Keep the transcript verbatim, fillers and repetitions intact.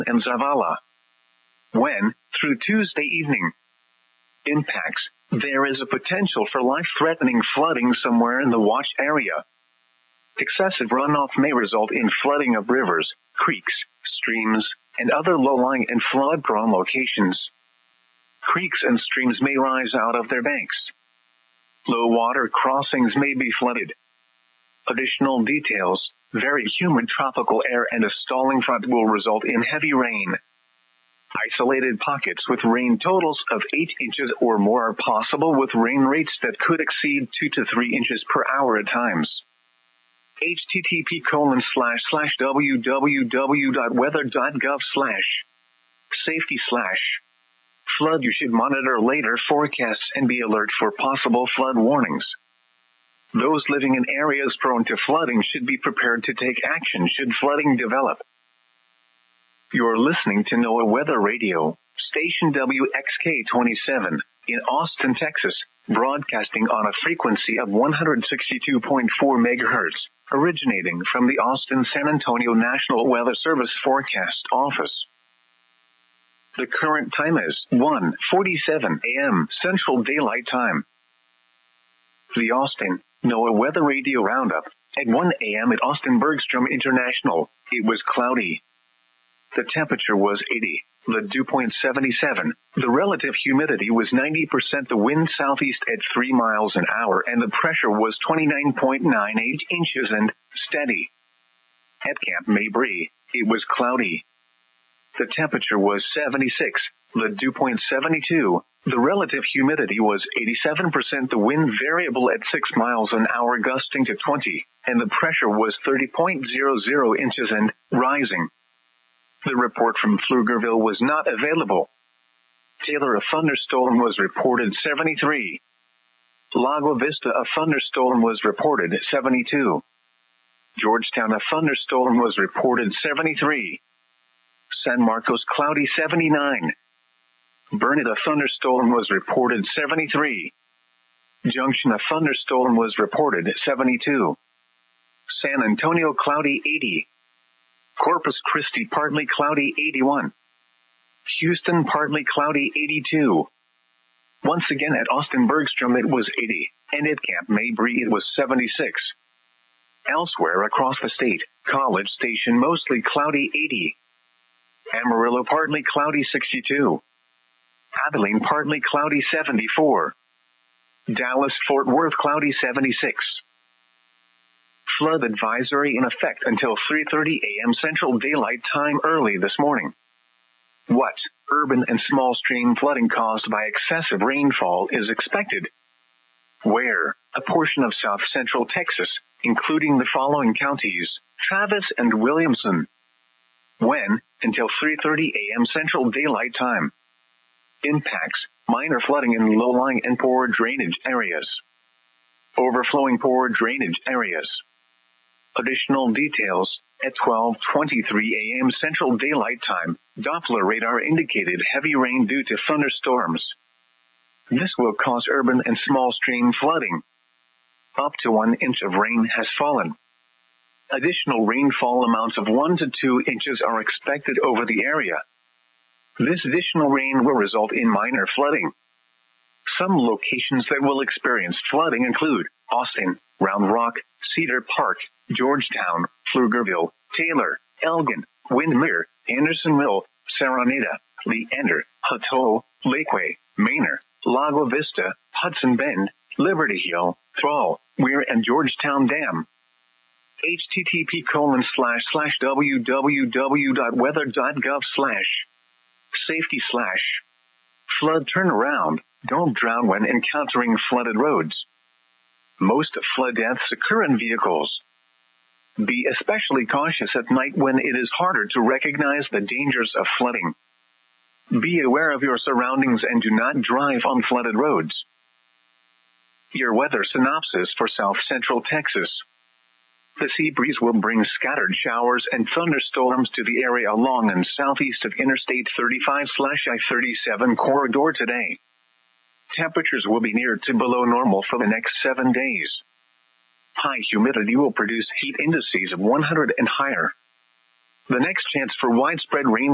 and Zavala. When, through Tuesday evening, impacts, there is a potential for life-threatening flooding somewhere in the watch area. Excessive runoff may result in flooding of rivers, creeks, streams, and other low-lying and flood-prone locations. Creeks and streams may rise out of their banks. Low-water crossings may be flooded. Additional details: very humid tropical air and a stalling front will result in heavy rain. Isolated pockets with rain totals of eight inches or more are possible, with rain rates that could exceed two to three inches per hour at times. http colon slash slash www.weather.gov slash safety slash flood. You should monitor later forecasts and be alert for possible flood warnings. Those living in areas prone to flooding should be prepared to take action should flooding develop. You're listening to NOAA Weather Radio, station W X K twenty-seven, in Austin, Texas, broadcasting on a frequency of one hundred sixty-two point four megahertz, originating from the Austin-San Antonio National Weather Service Forecast Office. The current time is one forty-seven a.m. Central Daylight Time. The Austin NOAA Weather Radio Roundup. At one a.m. at Austin Bergstrom International, it was cloudy. The temperature was eighty. The dew point seventy-seven. The relative humidity was ninety percent. The wind southeast at three miles an hour, and the pressure was twenty-nine point nine eight inches and steady. At Camp Mabry, it was cloudy. The temperature was seventy-six. The dew point seventy-two. The relative humidity was eighty-seven percent. The wind variable at six miles an hour, gusting to twenty, and the pressure was thirty point zero zero inches and rising. The report from Pflugerville was not available. Taylor, a thunderstorm was reported seventy-three. Lago Vista, a thunderstorm was reported seventy-two. Georgetown, a thunderstorm was reported seventy-three. San Marcos, cloudy seventy-nine. Burnett, a thunderstorm was reported seventy-three. Junction, a thunderstorm was reported seventy-two. San Antonio, cloudy eighty. Corpus Christi, partly cloudy eighty-one. Houston, partly cloudy eighty-two. Once again at Austin Bergstrom it was eighty, and at Camp Mabry it was seventy-six. Elsewhere across the state, College Station mostly cloudy eighty. Amarillo, partly cloudy sixty-two. Abilene, partly cloudy seventy-four. Dallas, Fort Worth, cloudy seventy-six. Flood advisory in effect until three thirty a.m. Central Daylight Time early this morning. What urban and small stream flooding caused by excessive rainfall is expected? Where? A portion of south central Texas, including the following counties: Travis and Williamson. When? Until three thirty a.m. Central Daylight Time. Impacts: minor flooding in low-lying and poor drainage areas. Overflowing poor drainage areas. Additional details: at twelve twenty-three a.m. Central Daylight Time, Doppler radar indicated heavy rain due to thunderstorms. This will cause urban and small stream flooding. Up to one inch of rain has fallen. Additional rainfall amounts of one to two inches are expected over the area. This additional rain will result in minor flooding. Some locations that will experience flooding include Austin, Round Rock, Cedar Park, Georgetown, Pflugerville, Taylor, Elgin, Windermere, Andersonville, Saranita, Leander, Hutto, Lakeway, Manor, Lago Vista, Hudson Bend, Liberty Hill, Thrall, Weir, and Georgetown Dam. http colon slash slash www.weather.gov slash safety slash flood turnaround. Don't drown when encountering flooded roads. Most flood deaths occur in vehicles. Be especially cautious at night when it is harder to recognize the dangers of flooding. Be aware of your surroundings and do not drive on flooded roads. Your weather synopsis for South Central Texas. The sea breeze will bring scattered showers and thunderstorms to the area along and southeast of Interstate thirty-five I thirty-seven corridor today. Temperatures will be near to below normal for the next seven days. High humidity will produce heat indices of one hundred and higher. The next chance for widespread rain